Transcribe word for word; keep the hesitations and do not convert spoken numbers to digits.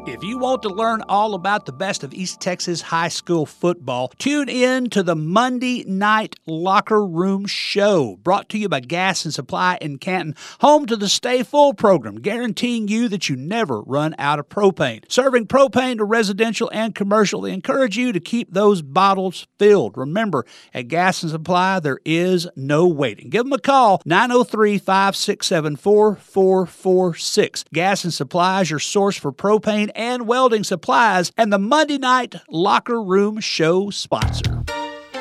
If you want to learn all about the best of East Texas high school football, tune in to the Monday Night Locker Room Show, brought to you by Gas and Supply in Canton, home to the Stay Full program, guaranteeing you that you never run out of propane. Serving propane to residential and commercial, they encourage you to keep those bottles filled. Remember, at Gas and Supply, there is no waiting. Give them a call, nine oh three, five six seven, four four four six. Gas and Supply is your source for propane and welding supplies, and the Monday Night Locker Room Show sponsor.